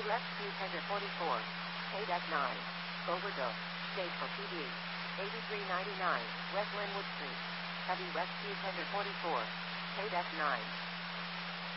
rescue tender 44. Paid F9. Overdose. State for PD. 8399 West Linwood Street. Heavy rescue tender 44. Paid F9.